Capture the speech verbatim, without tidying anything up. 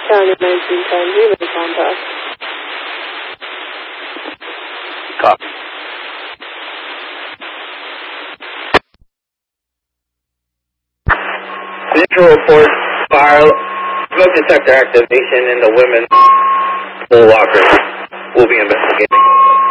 County nineteen ten, relay contact. Copy. Initial report, fire, smoke detector activation in the women's pool locker. We'll be investigating.